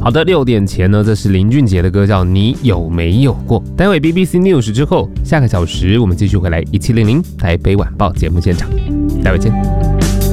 好的，6点前呢，这是林俊杰的歌叫《你有没有过》。待会 BBC News 之后，下个小时我们继续回来1700台北晚报节目现场，待会见。